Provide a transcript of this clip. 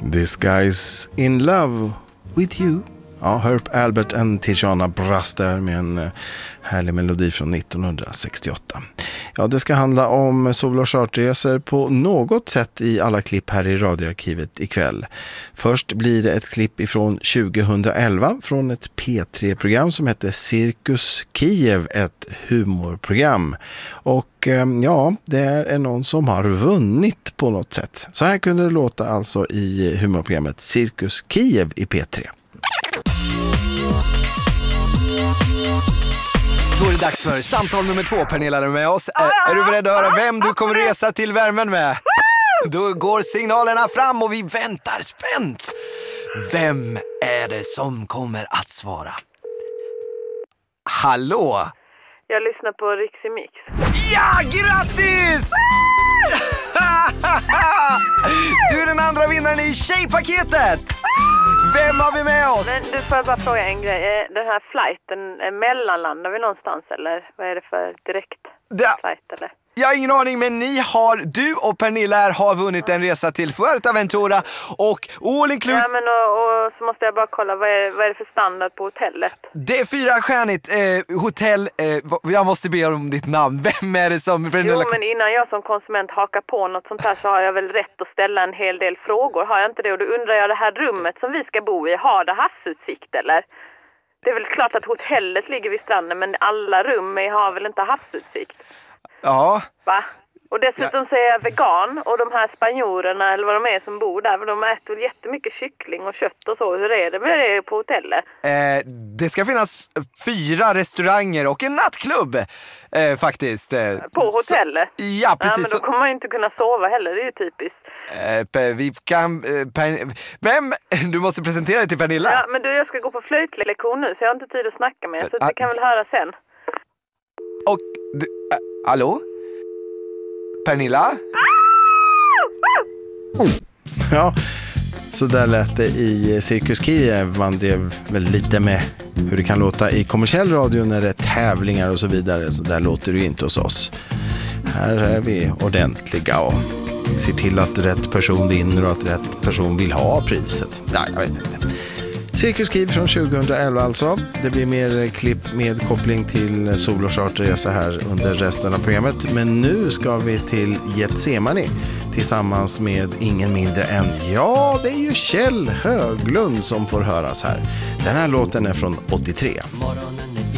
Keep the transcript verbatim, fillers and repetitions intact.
This guy's in love with you. Ja, Herb Alpert och Tijana Brass där med en härlig melodi från nittonhundrasextioåtta. Ja, det ska handla om sol- och charterresor på något sätt i alla klipp här i radioarkivet ikväll. Först blir det ett klipp ifrån tjugohundraelva från ett P tre-program som heter Cirkus Kiev, ett humorprogram. Och ja, det är någon som har vunnit på något sätt. Så här kunde det låta alltså i humorprogrammet Cirkus Kiev i P tre. Då är det dags för samtal nummer två. Pernilla är med oss. Är, är du beredd att höra vem du kommer resa till värmen med? Då går signalerna fram och vi väntar spänt. Vem är det som kommer att svara? Hallå? Jag lyssnar på Riximix. Ja, grattis! Du är den andra vinnaren i tjejpaketet. Vem har vi med oss? Men du, får jag bara fråga en grej. Den här flighten, mellanlandar vi någonstans eller? Vad är det för direkt det... flight eller? Jag har ingen aning, men ni har, du och Pernilla här har vunnit en resa till Fuerteventura och all inclusive... Ja, men och, och så måste jag bara kolla, vad är, vad är det för standard på hotellet? Det är fyrastjärnigt eh, hotell, eh, jag måste be om ditt namn. Vem är det som... Pernilla... Jo, men innan jag som konsument hakar på något sånt här så har jag väl rätt att ställa en hel del frågor. Har jag inte det? Och då undrar jag, det här rummet som vi ska bo i, har det havsutsikt eller? Det är väl klart att hotellet ligger vid stranden, men alla rum har väl inte havsutsikt? Ja. Va? Och dessutom så är jag vegan och de här spanjorerna eller vad de är som bor där, de äter väl jättemycket kyckling och kött och så. Hur är det med det på hotellet? Eh, det ska finnas fyra restauranger och en nattklubb eh, faktiskt. Eh, på hotellet? Så, ja, precis. Ja, men då kommer man ju inte kunna sova heller, det är ju typiskt. Eh, vi kan... Eh, per, vem? Du måste presentera dig till Pernilla. Ja, men du, jag ska gå på flöjtlektion nu så jag har inte tid att snacka med, så vi kan väl höra sen. Och... Du, äh, hallå? Pernilla? Ja, så där lät det i Cirkus Kiev. Man drev väl lite med hur det kan låta i kommersiell radio när det är tävlingar och så vidare. Så där låter det ju inte hos oss. Här är vi ordentliga och ser till att rätt person vinner och att rätt person vill ha priset. Nej, jag vet inte. Cirkus Kiev från tjugohundraelva alltså. Det blir mer klipp med koppling till sol- och charterresa här under resten av programmet. Men nu ska vi till Getsemani tillsammans med ingen mindre än, ja, det är ju Kjell Höglund som får höras här. Den här låten är från åttiotre. Morgonen